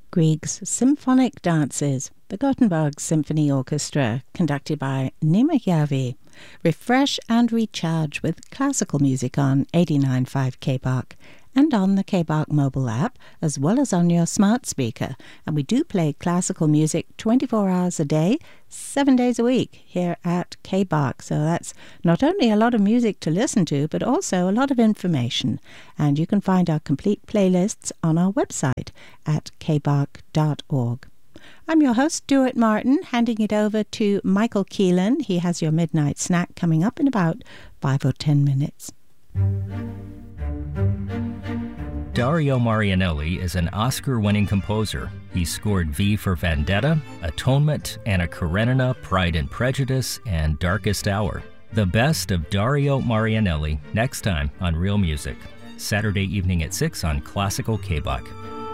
Grieg's Symphonic Dances, the Gothenburg Symphony Orchestra, conducted by Nima Järvi. Refresh and recharge with classical music on 89.5 KBAK and on the KBAK mobile app, as well as on your smart speaker. And we do play classical music 24 hours a day, 7 days a week here at KBAK. So that's not only a lot of music to listen to, but also a lot of information. And you can find our complete playlists on our website at kbak.org. I'm your host, Stuart Martin, handing it over to Michael Keelan. He has your midnight snack coming up in about 5 or 10 minutes. Dario Marianelli is an Oscar-winning composer. He scored V for Vendetta, Atonement, Anna Karenina, Pride and Prejudice, and Darkest Hour. The best of Dario Marianelli next time on Real Music. Saturday evening at 6 on Classical KBAK.